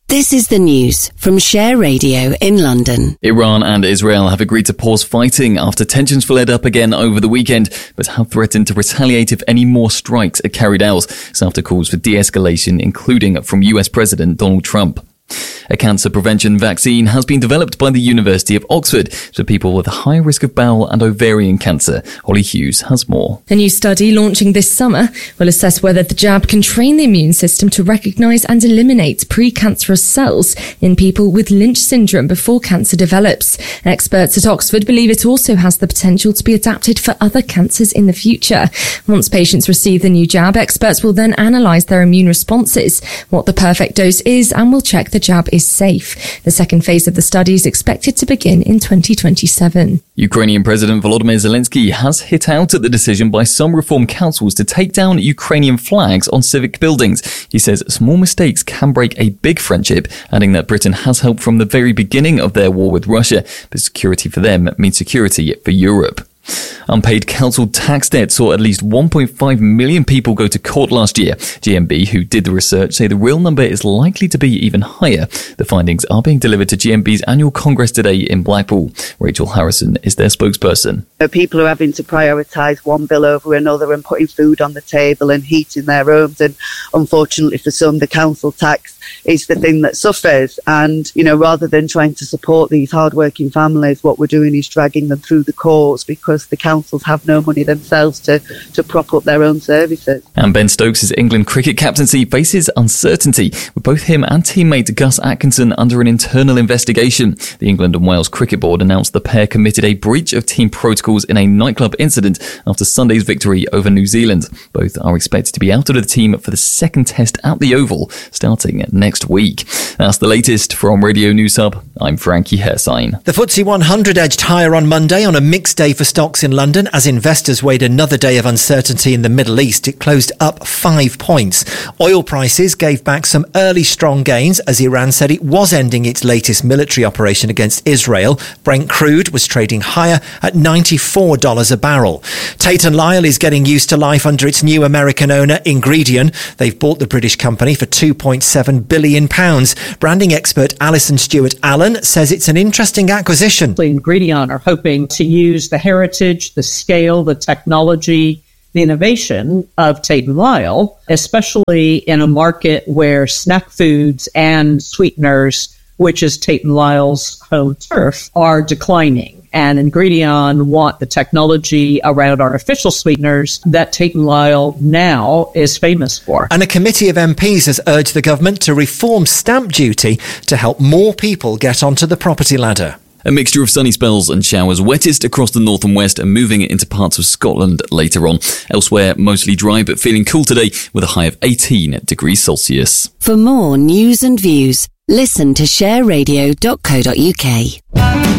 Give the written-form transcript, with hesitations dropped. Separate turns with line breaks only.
This is the news from Share Radio in London.
Iran and Israel have agreed to pause fighting after tensions flared up again over the weekend, but have threatened to retaliate if any more strikes are carried out. This after calls for de-escalation, including from US President Donald Trump. A cancer prevention vaccine has been developed by the University of Oxford for people with a high risk of bowel and ovarian cancer. Holly Hughes has more.
A new study launching this summer will assess whether the jab can train the immune system to recognise and eliminate precancerous cells in people with Lynch syndrome before cancer develops. Experts at Oxford believe it also has the potential to be adapted for other cancers in the future. Once patients receive the new jab, experts will then analyse their immune responses, what the perfect dose is, and will check the jab is safe. The second phase of the study is expected to begin in 2027.
Ukrainian President Volodymyr Zelensky has hit out at the decision by some reform councils to take down Ukrainian flags on civic buildings. He says small mistakes can break a big friendship, adding that Britain has helped from the very beginning of their war with Russia, but security for them means security for Europe. Unpaid council tax debt saw at least 1.5 million people go to court last year. GMB, who did the research, say the real number is likely to be even higher. The findings are being delivered to GMB's annual congress today in Blackpool. Rachel Harrison is their spokesperson.
People are having to prioritise one bill over another and putting food on the table and heating their homes. And unfortunately for some, the council tax is the thing that suffers. And, rather than trying to support these hard-working families, what we're doing is dragging them through the courts because the councils have no money themselves to prop up their own services.
And Ben Stokes' England cricket captaincy faces uncertainty, with both him and teammate Gus Atkinson under an internal investigation. The England and Wales Cricket Board announced the pair committed a breach of team protocols in a nightclub incident after Sunday's victory over New Zealand. Both are expected to be out of the team for the second test at the Oval, starting next week. That's the latest from Radio News Hub. I'm Frankie Hersign.
The FTSE 100 edged higher on Monday on a mixed day for stocks in London as investors weighed another day of uncertainty in the Middle East. It closed up 5 points. Oil prices gave back some early strong gains as Iran said it was ending its latest military operation against Israel. Brent crude was trading higher at $94 a barrel. Tate & Lyle is getting used to life under its new American owner, Ingredion. They've bought the British company for £2.7 billion. Branding expert Alison Stewart-Allen says it's an interesting acquisition.
Ingredion are hoping to use the heritage, the scale, the technology, the innovation of Tate & Lyle, especially in a market where snack foods and sweeteners, which is Tate & Lyle's home turf, are declining. And Ingredion want the technology around artificial sweeteners that Tate & Lyle now is famous for.
And a committee of MPs has urged the government to reform stamp duty to help more people get onto the property ladder.
A mixture of sunny spells and showers, wettest across the north and west and moving into parts of Scotland later on. Elsewhere, mostly dry but feeling cool today with a high of 18 degrees Celsius.
For more news and views, listen to shareradio.co.uk.